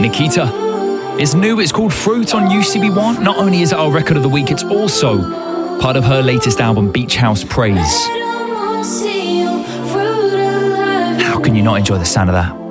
Nikita. It's new, it's called Fruit on UCB1. Not only is it our record of the week, it's also part of her latest album, Beach House Praise. How can you not enjoy the sound of that?